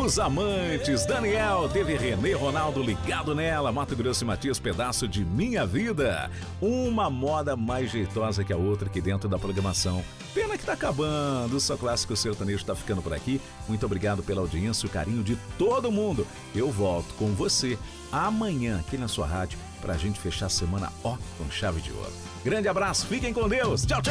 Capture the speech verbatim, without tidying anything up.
Os Amantes, Daniel, teve Renê Ronaldo ligado nela, Mato Grosso e Matias, Pedaço de Minha Vida. Uma moda mais jeitosa que a outra aqui dentro da programação. Pena que tá acabando, o Só Clássico Sertanejo tá ficando por aqui. Muito obrigado pela audiência e o carinho de todo mundo. Eu volto com você amanhã aqui na sua rádio pra gente fechar a semana, ó, com chave de ouro. Grande abraço, fiquem com Deus, tchau, tchau!